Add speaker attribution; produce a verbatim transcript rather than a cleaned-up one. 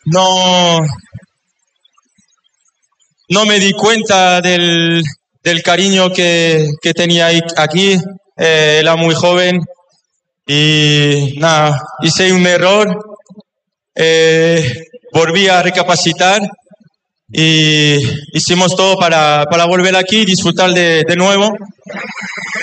Speaker 1: no, no me di cuenta del, del cariño que, que tenía aquí. Eh, era muy joven y nada, hice un error, eh, volví a recapacitar y hicimos todo para, para volver aquí y disfrutar de, de nuevo.